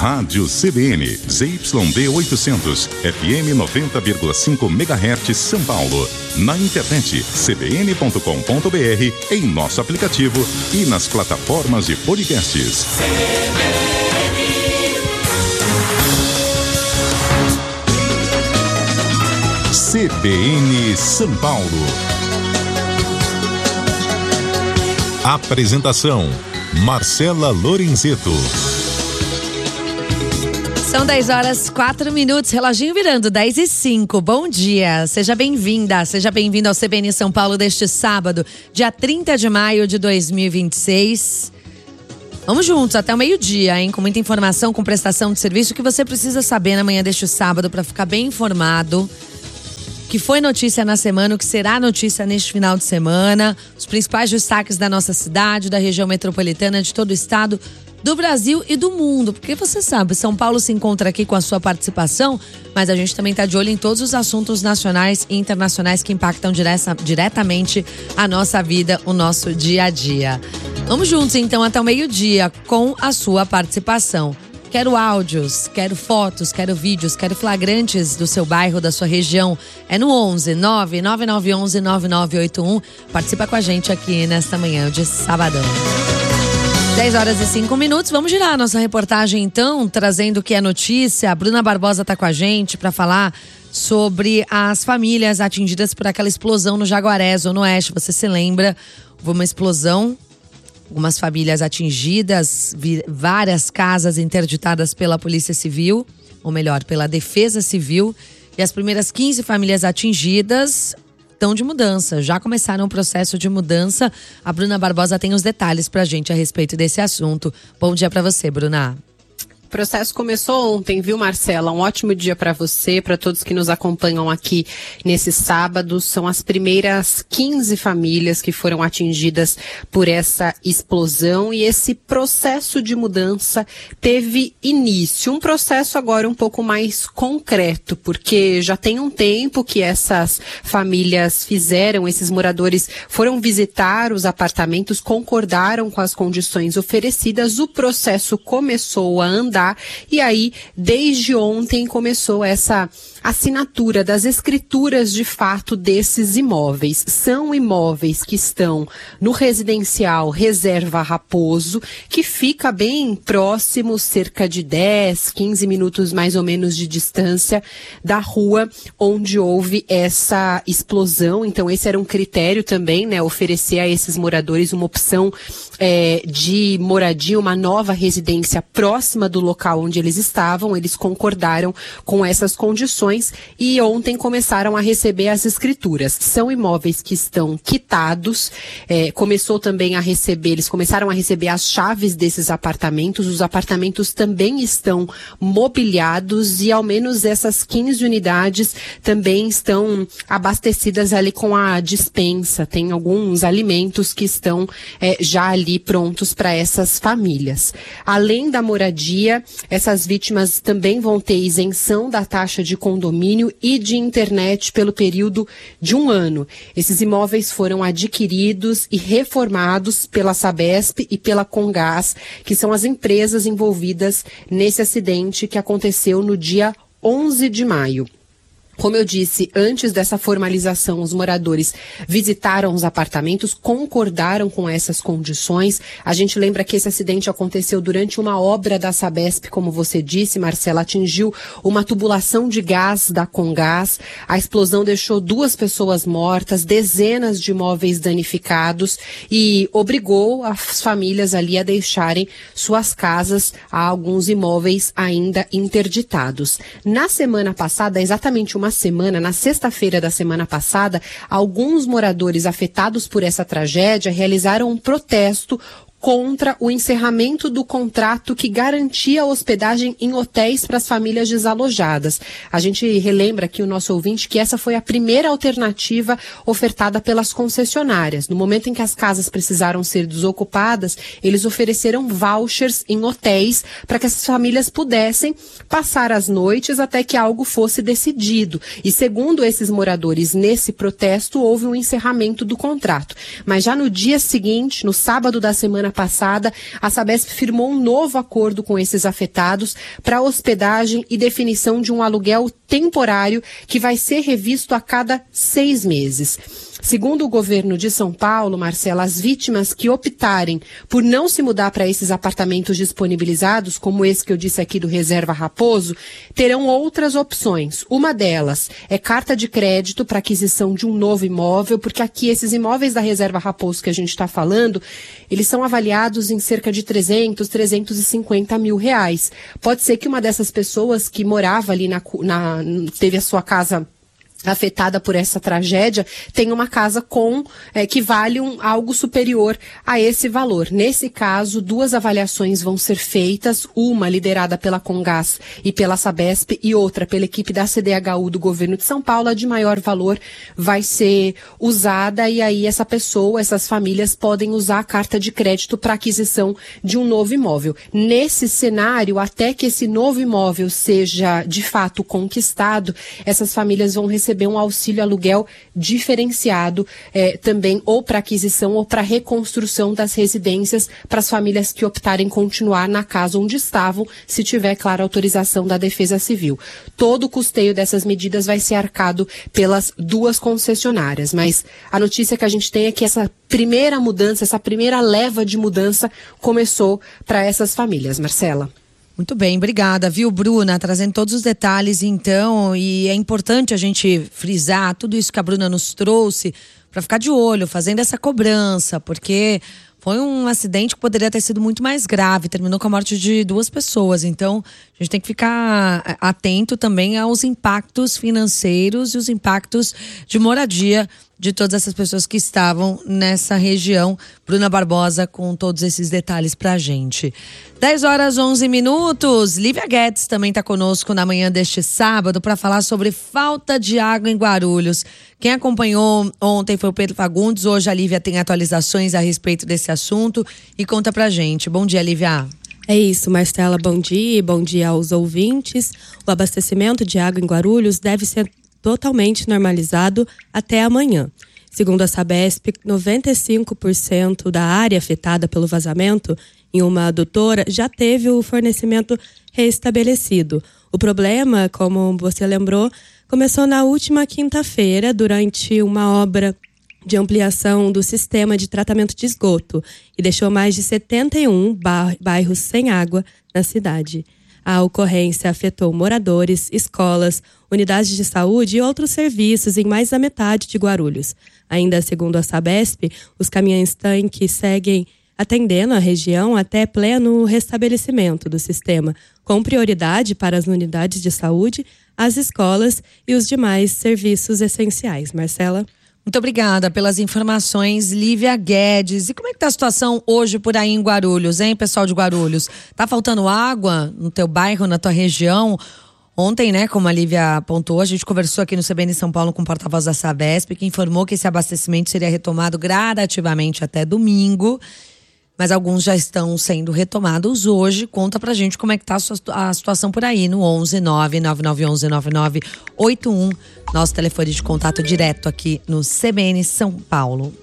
Rádio CBN, ZYD 800, FM 90,5 MHz São Paulo. Na internet, cbn.com.br, em nosso aplicativo e nas plataformas de podcasts. CBN São Paulo. Apresentação: Marcela Lorenzeto. São 10h04, reloginho virando 10h05. Bom dia, seja bem-vinda, seja bem-vindo ao CBN São Paulo deste sábado, dia 30 de maio de 2026. Vamos juntos até o meio-dia, hein? Com muita informação, com prestação de serviço que você precisa saber na manhã deste sábado para ficar bem informado. Que foi notícia na semana, o que será notícia neste final de semana. Os principais destaques da nossa cidade, da região metropolitana, de todo o estado, do Brasil e do mundo. Porque você sabe, São Paulo se encontra aqui com a sua participação, mas a gente também está de olho em todos os assuntos nacionais e internacionais que impactam diretamente a nossa vida, o nosso dia a dia. Vamos juntos então até o meio-dia com a sua participação. Quero áudios, quero fotos, quero vídeos, quero flagrantes do seu bairro, da sua região. É no 11 99911 9981. Participa com a gente aqui nesta manhã de sabadão. 10h05. Vamos girar a nossa reportagem então, trazendo o que é notícia. A Bruna Barbosa está com a gente para falar sobre as famílias atingidas por aquela explosão no Jaguaré, Zona Oeste. Você se lembra? Houve uma explosão. Algumas famílias atingidas, várias casas interditadas pela Polícia Civil, ou melhor, pela Defesa Civil. E as primeiras 15 famílias atingidas estão de mudança, já começaram o processo de mudança. A Bruna Barbosa tem os detalhes pra gente a respeito desse assunto. Bom dia pra você, Bruna. O processo começou ontem, viu, Marcela? Um ótimo dia para você, para todos que nos acompanham aqui nesse sábado. São as primeiras 15 famílias que foram atingidas por essa explosão e esse processo de mudança teve início. Um processo agora um pouco mais concreto, porque já tem um tempo que essas famílias esses moradores foram visitar os apartamentos, concordaram com as condições oferecidas, o processo começou a andar. E aí, desde ontem, começou essa assinatura das escrituras de fato desses imóveis. São imóveis que estão no residencial Reserva Raposo, que fica bem próximo, cerca de 10, 15 minutos mais ou menos de distância da rua onde houve essa explosão. Então esse era um critério também, né, oferecer a esses moradores uma opção de moradia, uma nova residência próxima do local onde eles estavam. Eles concordaram com essas condições e ontem começaram a receber as escrituras. São imóveis que estão quitados, eles começaram a receber as chaves desses apartamentos. Os apartamentos também estão mobiliados e ao menos essas 15 unidades também estão abastecidas ali com a despensa. Tem alguns alimentos que estão já ali prontos para essas famílias. Além da moradia, essas vítimas também vão ter isenção da taxa de condomínio e de internet pelo período de 1 ano. Esses imóveis foram adquiridos e reformados pela Sabesp e pela Congás, que são as empresas envolvidas nesse acidente que aconteceu no dia 11 de maio. Como eu disse, antes dessa formalização, os moradores visitaram os apartamentos, concordaram com essas condições. A gente lembra que esse acidente aconteceu durante uma obra da Sabesp, como você disse, Marcela, atingiu uma tubulação de gás da Congás. A explosão deixou 2 pessoas mortas, dezenas de imóveis danificados e obrigou as famílias ali a deixarem suas casas, a alguns imóveis ainda interditados. Na semana passada, exatamente uma semana, na sexta-feira da semana passada, alguns moradores afetados por essa tragédia realizaram um protesto contra o encerramento do contrato que garantia a hospedagem em hotéis para as famílias desalojadas. A gente relembra aqui o nosso ouvinte que essa foi a primeira alternativa ofertada pelas concessionárias. No momento em que as casas precisaram ser desocupadas, eles ofereceram vouchers em hotéis para que essas famílias pudessem passar as noites até que algo fosse decidido. E segundo esses moradores, nesse protesto houve um encerramento do contrato. Mas já no dia seguinte, no sábado da semana passada, a Sabesp firmou um novo acordo com esses afetados para hospedagem e definição de um aluguel temporário que vai ser revisto a cada 6 meses. Segundo o governo de São Paulo, Marcela, as vítimas que optarem por não se mudar para esses apartamentos disponibilizados, como esse que eu disse aqui do Reserva Raposo, terão outras opções. Uma delas é carta de crédito para aquisição de um novo imóvel, porque aqui esses imóveis da Reserva Raposo que a gente está falando, eles são avaliados em cerca de 350 mil reais. Pode ser que uma dessas pessoas que morava ali teve a sua casa afetada por essa tragédia, tem uma casa que vale algo superior a esse valor. Nesse caso, 2 avaliações vão ser feitas, uma liderada pela Comgás e pela Sabesp e outra pela equipe da CDHU do governo de São Paulo. A de maior valor vai ser usada e aí essas famílias podem usar a carta de crédito para aquisição de um novo imóvel. Nesse cenário, até que esse novo imóvel seja de fato conquistado, essas famílias vão receber um auxílio aluguel diferenciado também ou para aquisição ou para reconstrução das residências para as famílias que optarem continuar na casa onde estavam, se tiver, claro, autorização da Defesa Civil. Todo o custeio dessas medidas vai ser arcado pelas 2 concessionárias, mas a notícia que a gente tem é que essa primeira mudança, essa primeira leva de mudança começou para essas famílias. Marcela. Muito bem, obrigada, viu, Bruna? Trazendo todos os detalhes, então, e é importante a gente frisar tudo isso que a Bruna nos trouxe para ficar de olho, fazendo essa cobrança, porque foi um acidente que poderia ter sido muito mais grave, terminou com a morte de 2 pessoas, então a gente tem que ficar atento também aos impactos financeiros e os impactos de moradia de todas essas pessoas que estavam nessa região. Bruna Barbosa com todos esses detalhes pra gente. 10h11. Lívia Guedes também está conosco na manhã deste sábado para falar sobre falta de água em Guarulhos. Quem acompanhou ontem foi o Pedro Fagundes. Hoje a Lívia tem atualizações a respeito desse assunto e conta pra gente. Bom dia, Lívia. É isso, Marcela, bom dia e bom dia aos ouvintes. O abastecimento de água em Guarulhos deve ser totalmente normalizado até amanhã. Segundo a Sabesp, 95% da área afetada pelo vazamento em uma adutora já teve o fornecimento restabelecido. O problema, como você lembrou, começou na última quinta-feira durante uma obra de ampliação do sistema de tratamento de esgoto e deixou mais de 71 bairros sem água na cidade. A ocorrência afetou moradores, escolas, unidades de saúde e outros serviços em mais da metade de Guarulhos. Ainda segundo a Sabesp, os caminhões-tanque seguem atendendo a região até pleno restabelecimento do sistema, com prioridade para as unidades de saúde, as escolas e os demais serviços essenciais. Marcela? Muito obrigada pelas informações, Lívia Guedes. E como é que tá a situação hoje por aí em Guarulhos, hein, pessoal de Guarulhos? Tá faltando água no teu bairro, na tua região? Ontem, né, como a Lívia apontou, a gente conversou aqui no CBN São Paulo com o porta-voz da Sabesp, que informou que esse abastecimento seria retomado gradativamente até domingo. Mas alguns já estão sendo retomados hoje. Conta pra gente como é que tá a situação por aí no 11-99911-9981. Nosso telefone de contato direto aqui no CBN São Paulo.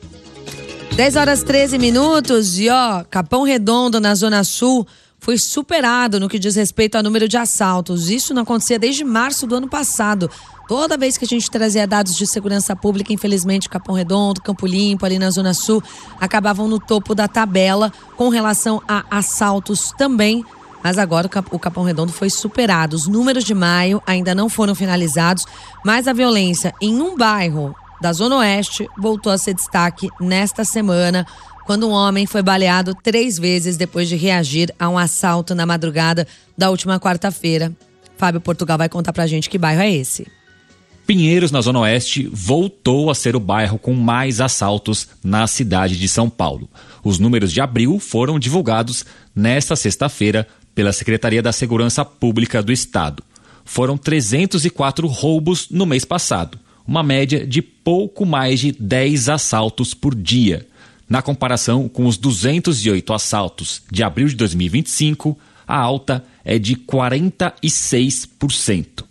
10h13 e Capão Redondo na Zona Sul foi superado no que diz respeito ao número de assaltos. Isso não acontecia desde março do ano passado. Toda vez que a gente trazia dados de segurança pública, infelizmente, Capão Redondo, Campo Limpo, ali na Zona Sul, acabavam no topo da tabela com relação a assaltos também. Mas agora o Capão Redondo foi superado. Os números de maio ainda não foram finalizados, mas a violência em um bairro da Zona Oeste voltou a ser destaque nesta semana, quando um homem foi baleado 3 vezes depois de reagir a um assalto na madrugada da última quarta-feira. Fábio Portugal vai contar pra gente que bairro é esse. Pinheiros, na Zona Oeste, voltou a ser o bairro com mais assaltos na cidade de São Paulo. Os números de abril foram divulgados nesta sexta-feira pela Secretaria da Segurança Pública do Estado. Foram 304 roubos no mês passado, uma média de pouco mais de 10 assaltos por dia. Na comparação com os 208 assaltos de abril de 2025, a alta é de 46%.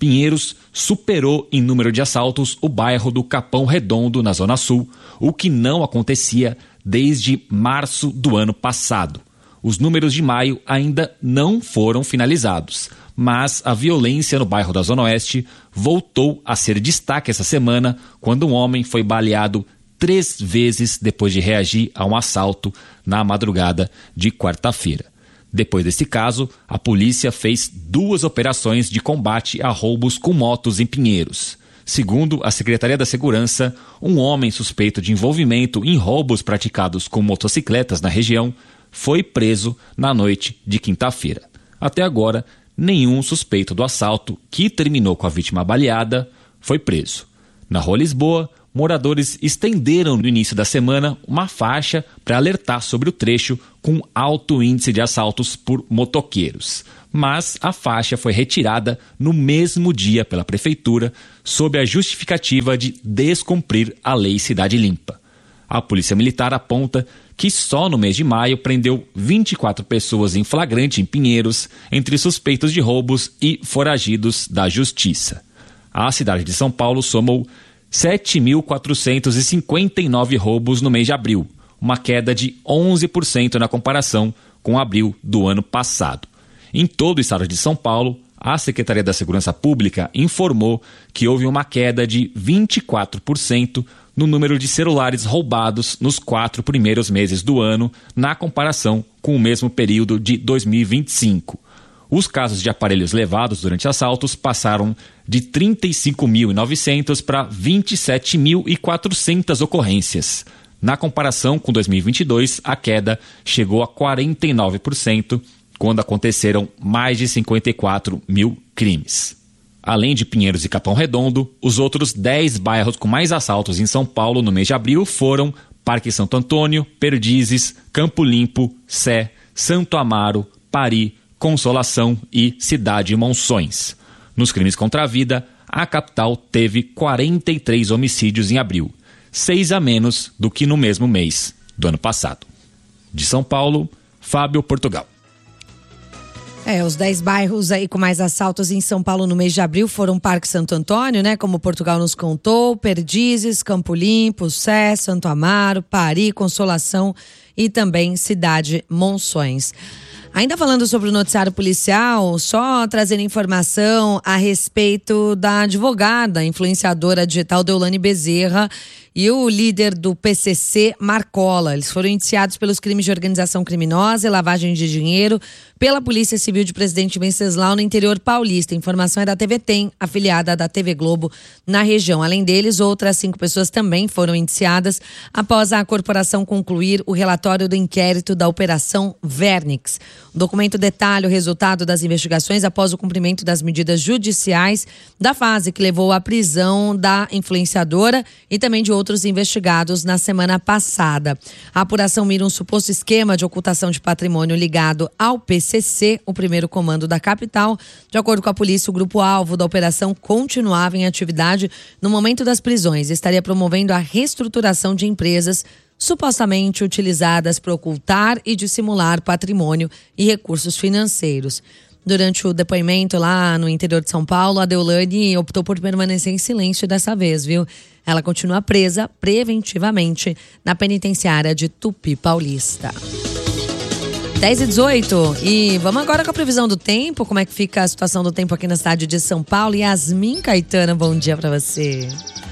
Pinheiros superou em número de assaltos o bairro do Capão Redondo, na Zona Sul, o que não acontecia desde março do ano passado. Os números de maio ainda não foram finalizados, mas a violência no bairro da Zona Oeste voltou a ser destaque essa semana, quando um homem foi baleado 3 vezes depois de reagir a um assalto na madrugada de quarta-feira. Depois desse caso, a polícia fez 2 operações de combate a roubos com motos em Pinheiros. Segundo a Secretaria da Segurança, um homem suspeito de envolvimento em roubos praticados com motocicletas na região foi preso na noite de quinta-feira. Até agora, nenhum suspeito do assalto, que terminou com a vítima baleada, foi preso. Na Rua Lisboa, moradores estenderam no início da semana uma faixa para alertar sobre o trecho com alto índice de assaltos por motoqueiros. Mas a faixa foi retirada no mesmo dia pela prefeitura, sob a justificativa de descumprir a Lei Cidade Limpa. A Polícia Militar aponta que só no mês de maio prendeu 24 pessoas em flagrante em Pinheiros, entre suspeitos de roubos e foragidos da Justiça. A cidade de São Paulo somou 7.459 roubos no mês de abril, uma queda de 11% na comparação com abril do ano passado. Em todo o estado de São Paulo, a Secretaria da Segurança Pública informou que houve uma queda de 24% no número de celulares roubados nos 4 primeiros meses do ano, na comparação com o mesmo período de 2025. Os casos de aparelhos levados durante assaltos passaram de 35.900 para 27.400 ocorrências. Na comparação com 2022, a queda chegou a 49%, quando aconteceram mais de 54 mil crimes. Além de Pinheiros e Capão Redondo, os outros 10 bairros com mais assaltos em São Paulo no mês de abril foram Parque Santo Antônio, Perdizes, Campo Limpo, Sé, Santo Amaro, Pari, Consolação e Cidade Monções. Nos crimes contra a vida, a capital teve 43 homicídios em abril, 6 a menos do que no mesmo mês do ano passado. De São Paulo, Fábio Portugal. Os 10 bairros aí com mais assaltos em São Paulo no mês de abril foram Parque Santo Antônio, né? Como Portugal nos contou, Perdizes, Campo Limpo, Sé, Santo Amaro, Pari, Consolação e também Cidade Monções. Ainda falando sobre o noticiário policial, só trazendo informação a respeito da advogada, influenciadora digital Deolane Bezerra e o líder do PCC, Marcola. Eles foram indiciados pelos crimes de organização criminosa e lavagem de dinheiro pela Polícia Civil de Presidente Venceslau no interior paulista. A informação é da TV Tem, afiliada da TV Globo na região. Além deles, outras 5 pessoas também foram indiciadas após a corporação concluir o relatório do inquérito da Operação Vernix. O documento detalha o resultado das investigações após o cumprimento das medidas judiciais da fase que levou à prisão da influenciadora e também de outros investigados na semana passada. A apuração mira um suposto esquema de ocultação de patrimônio ligado ao PCC, o primeiro comando da capital. De acordo com a polícia, o grupo-alvo da operação continuava em atividade no momento das prisões. Estaria promovendo a reestruturação de empresas supostamente utilizadas para ocultar e dissimular patrimônio e recursos financeiros. Durante o depoimento lá no interior de São Paulo, a Deolane optou por permanecer em silêncio dessa vez, viu? Ela continua presa preventivamente na penitenciária de Tupi Paulista. 10h18, e vamos agora com a previsão do tempo. Como é que fica a situação do tempo aqui na cidade de São Paulo? Yasmin Caetano, bom dia pra você.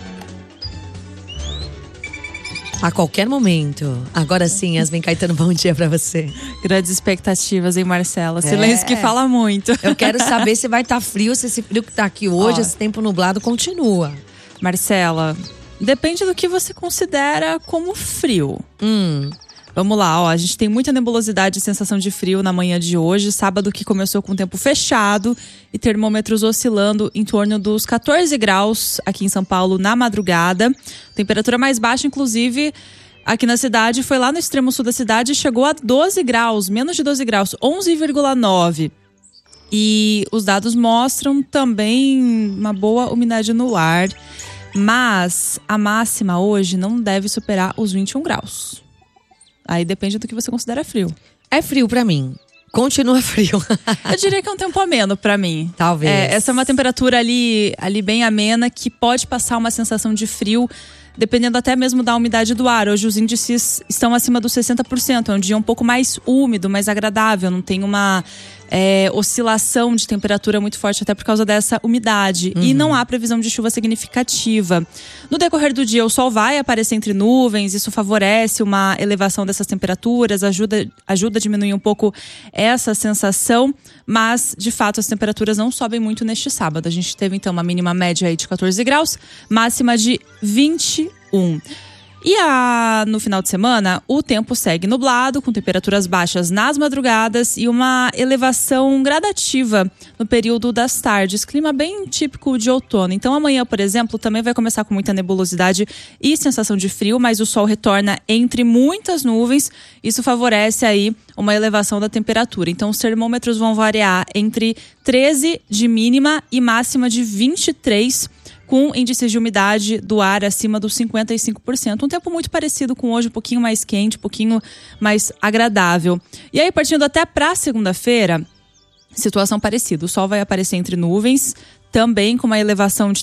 A qualquer momento. Agora sim, Yasmin Caetano, bom dia pra você. Grandes expectativas, hein, Marcela? Silêncio que fala muito. Eu quero saber se vai estar frio, se esse frio que tá aqui hoje, esse tempo nublado, continua. Marcela, depende do que você considera como frio. Vamos lá, a gente tem muita nebulosidade e sensação de frio na manhã de hoje, sábado que começou com o tempo fechado e termômetros oscilando em torno dos 14 graus aqui em São Paulo na madrugada. Temperatura mais baixa, inclusive, aqui na cidade, foi lá no extremo sul da cidade e chegou a 12 graus, menos de 12 graus, 11,9. E os dados mostram também uma boa umidade no ar, mas a máxima hoje não deve superar os 21 graus. Aí depende do que você considera frio. É frio pra mim. continua frio. Eu diria que é um tempo ameno pra mim. Talvez. Essa é uma temperatura ali bem amena que pode passar uma sensação de frio, dependendo até mesmo da umidade do ar. Hoje os índices estão acima dos 60%. É um dia um pouco mais úmido, mais agradável. Não tem uma oscilação de temperatura muito forte, até por causa dessa umidade. E não há previsão de chuva significativa. No decorrer do dia, o sol vai aparecer entre nuvens. Isso favorece uma elevação dessas temperaturas, ajuda a diminuir um pouco essa sensação. Mas, de fato, as temperaturas não sobem muito neste sábado. A gente teve, então, uma mínima média aí de 14 graus, máxima de 21. E no final de semana, o tempo segue nublado, com temperaturas baixas nas madrugadas e uma elevação gradativa no período das tardes. Clima bem típico de outono. Então amanhã, por exemplo, também vai começar com muita nebulosidade e sensação de frio, mas o sol retorna entre muitas nuvens. Isso favorece aí uma elevação da temperatura. Então os termômetros vão variar entre 13 de mínima e máxima de 23, com índices de umidade do ar acima dos 55%. Um tempo muito parecido com hoje, um pouquinho mais quente, um pouquinho mais agradável. E aí, partindo até para segunda-feira, situação parecida. O sol vai aparecer entre nuvens, também com uma elevação de